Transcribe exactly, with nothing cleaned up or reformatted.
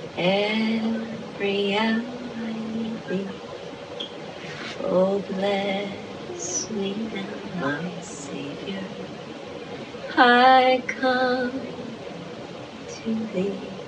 Every hour I need thee. Oh, bless me now, my Savior. I come to thee.